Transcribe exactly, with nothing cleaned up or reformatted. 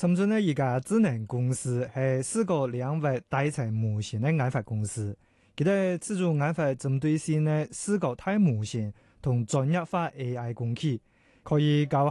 深圳呢一家智能公司係四個兩維大層模型嘅研發公司，佢哋自主研發針對性嘅視覺大模型同專業化 A I 工具，可以教